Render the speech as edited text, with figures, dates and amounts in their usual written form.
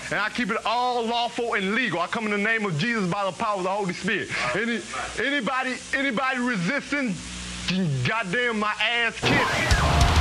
and I keep it all lawful and legal. I come in the name of Jesus by the power of the Holy Spirit. Anybody resisting, goddamn my ass kicked.